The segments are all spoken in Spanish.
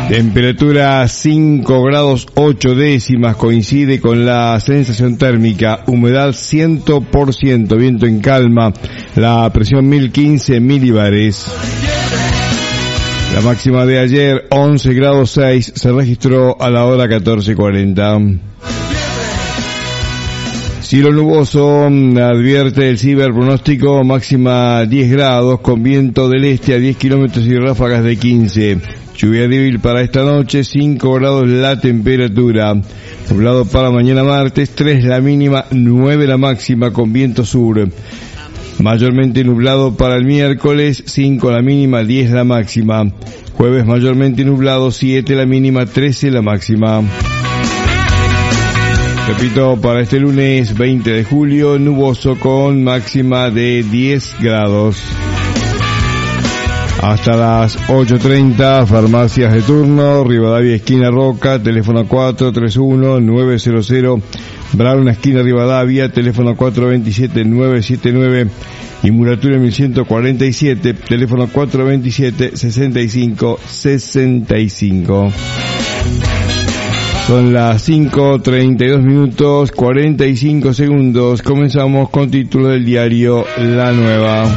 Temperatura 5 grados 8 décimas, coincide con la sensación térmica, humedad 100%, viento en calma, la presión 1015 milibares. La máxima de ayer, 11 grados 6, se registró a la hora 14:40. Cielo nuboso, advierte el ciberpronóstico, máxima 10 grados, con viento del este a 10 kilómetros y ráfagas de 15. Lluvia débil para esta noche, 5 grados la temperatura. Nublado para mañana martes, 3 la mínima, 9 la máxima, con viento sur. Mayormente nublado para el miércoles, 5 la mínima, 10 la máxima. Jueves mayormente nublado, 7 la mínima, 13 la máxima. Repito, para este lunes 20 de julio, nuboso con máxima de 10 grados. Hasta las 8:30, farmacias de turno, Rivadavia esquina Roca, teléfono 431-900, Brown esquina Rivadavia, teléfono 427-979, y Muratura 1147, teléfono 427-6565. Son las 5:32 minutos, 45 segundos. Comenzamos con título del diario La Nueva.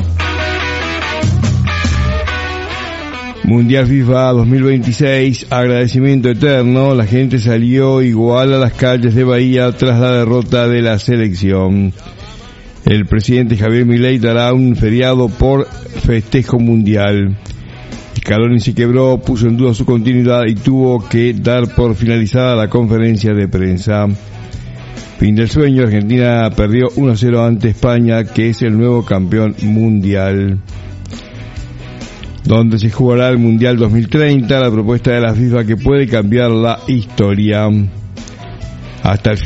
Mundial FIFA 2026, agradecimiento eterno. La gente salió igual a las calles de Bahía tras la derrota de la selección. El presidente Javier Milei dará un feriado por festejo mundial. Scaloni se quebró, puso en duda su continuidad y tuvo que dar por finalizada la conferencia de prensa. Fin del sueño, Argentina perdió 1-0 ante España, que es el nuevo campeón mundial. Donde se jugará el Mundial 2030, la propuesta de la FIFA que puede cambiar la historia. Hasta el